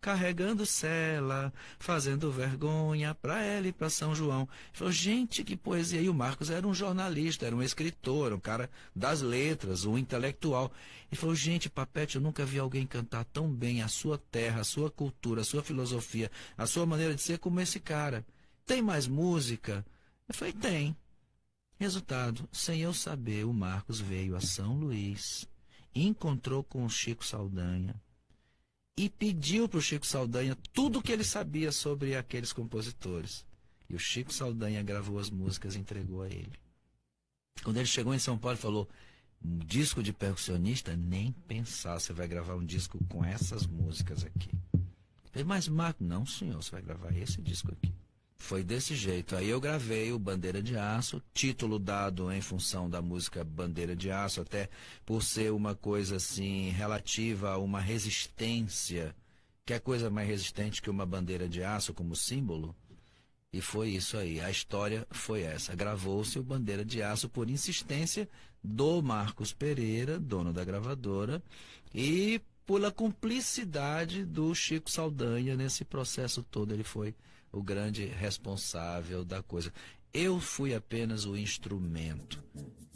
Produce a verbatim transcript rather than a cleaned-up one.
carregando cela, fazendo vergonha pra ela e pra São João. Ele falou, gente, que poesia. E o Marcos era um jornalista, era um escritor, um cara das letras, um intelectual. Ele falou, gente, Papete, eu nunca vi alguém cantar tão bem a sua terra, a sua cultura, a sua filosofia, a sua maneira de ser como esse cara. Tem mais música? Eu falei, tem. Resultado, sem eu saber, o Marcos veio a São Luís, encontrou com o Chico Saldanha e pediu para o Chico Saldanha tudo o que ele sabia sobre aqueles compositores. E o Chico Saldanha gravou as músicas e entregou a ele. Quando ele chegou em São Paulo, ele falou, um disco de percussionista? Nem pensar, você vai gravar um disco com essas músicas aqui. Eu falei, mas Marcos, não senhor, você vai gravar esse disco aqui. Foi desse jeito. Aí eu gravei o Bandeira de Aço, título dado em função da música Bandeira de Aço, até por ser uma coisa assim relativa a uma resistência, que é coisa mais resistente que uma bandeira de aço como símbolo. E foi isso aí. A história foi essa. Gravou-se o Bandeira de Aço por insistência do Marcos Pereira, dono da gravadora, e pela cumplicidade do Chico Saldanha nesse processo todo. Ele foi o grande responsável da coisa. Eu fui apenas o instrumento.